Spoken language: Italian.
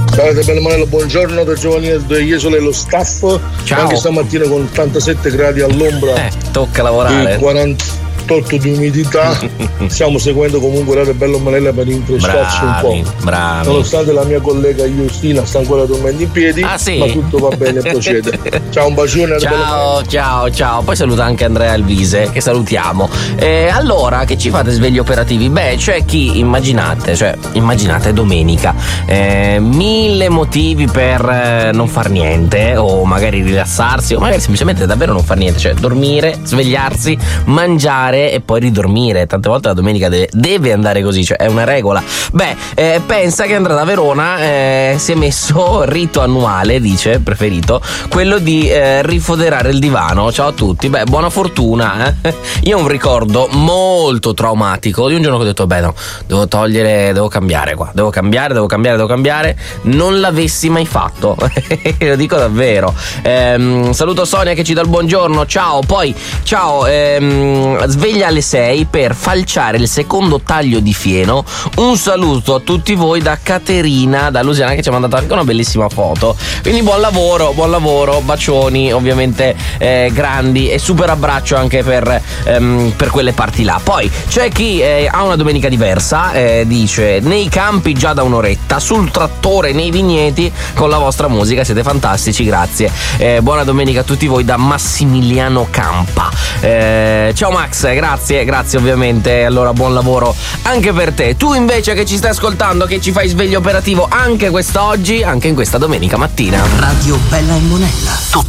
Salve Bello Manello, buongiorno da Giovanni degli Isole e lo staff. Ciao. Anche stamattina con 87 gradi all'ombra, tocca lavorare. e 48 di umidità, stiamo seguendo comunque Radio Bello Manella per rinfrescarci un po'. Bravi. Nonostante la mia collega Giustina sta ancora dormendo in piedi, sì? ma tutto va bene, procede. Ciao, un bacione. Ciao. Poi saluta anche Andrea Alvise, che salutiamo. Allora, che ci fate svegli operativi? Beh, c'è chi immaginate domenica, 1000 motivi per non far niente, o magari rilassarsi, o magari semplicemente davvero non far niente, cioè dormire, svegliarsi, mangiare e poi ridormire. Tante volte la domenica deve andare così, cioè è una regola. Beh, pensa che Andrea da Verona si è messo rito annuale, dice, preferito, quello di rifoderare il divano. Ciao a tutti, beh, buona fortuna. Io ho un ricordo molto traumatico di un giorno che ho detto, beh no, devo cambiare qua, devo cambiare. Non l'avessi mai fatto. Lo dico davvero. Saluto Sonia che ci dà il buongiorno. Ciao, sveglia alle 6 per falciare il secondo taglio di fieno. Un saluto a tutti voi da Caterina, da Lusiana, che ci ha mandato anche una bellissima foto. Quindi buon lavoro, bacioni ovviamente grandi, e super abbraccio anche per quelle parti là. Poi c'è chi ha una domenica diversa, dice: nei campi già da un'oretta, sul trattore nei vigneti con la vostra musica, siete fantastici, grazie. Buona domenica a tutti voi da Massimiliano Campa. Ciao Max, grazie ovviamente. Allora buon lavoro anche per te. Tu invece che ci stai ascoltando, che ci fai sveglio operativo anche quest'oggi, anche in questa domenica mattina. Radio Bella e Monella.